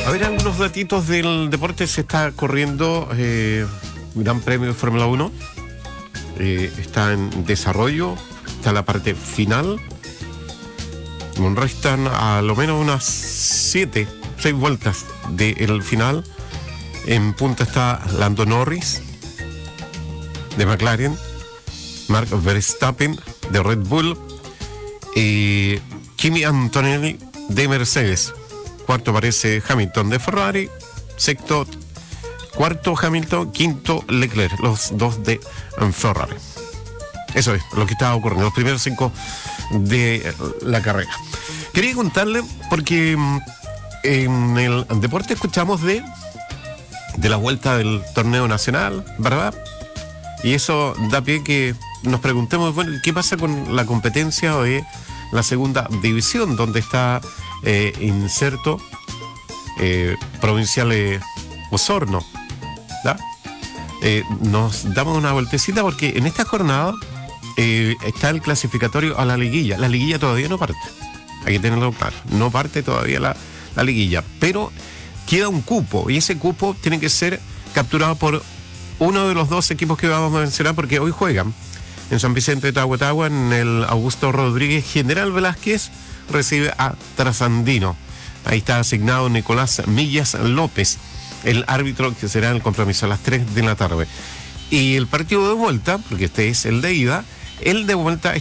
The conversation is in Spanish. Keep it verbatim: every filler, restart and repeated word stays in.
A ver, algunos datitos del deporte. Se está corriendo eh, Gran Premio de Fórmula uno. Eh, está en desarrollo, está la parte final. Restan a lo menos unas siete, seis vueltas del final. En punta está Lando Norris de McLaren, Mark Verstappen de Red Bull y Kimi Antonelli de Mercedes. Cuarto aparece Hamilton de Ferrari, sexto, cuarto Hamilton, quinto Leclerc, los dos de Ferrari. Eso es lo que estaba ocurriendo, los primeros cinco de la carrera. Quería contarle porque en el deporte escuchamos de de la vuelta del torneo nacional, ¿verdad? Y eso da pie que nos preguntemos, bueno, ¿qué pasa con la competencia de la segunda división, donde está eh, inserto eh, Provincial eh, Osorno? ¿Da? Eh, nos damos una vueltecita porque en esta jornada eh, está el clasificatorio a la liguilla. La liguilla todavía no parte, hay que tenerlo claro, no parte todavía la, la liguilla, pero queda un cupo y ese cupo tiene que ser capturado por uno de los dos equipos que vamos a mencionar, porque hoy juegan en San Vicente de Tahuatahua, en el Augusto Rodríguez. General Velázquez recibe a Trasandino. Ahí está asignado Nicolás Millas López, el árbitro, que será el compromiso a las tres de la tarde. Y el partido de vuelta, porque este es el de ida, el de vuelta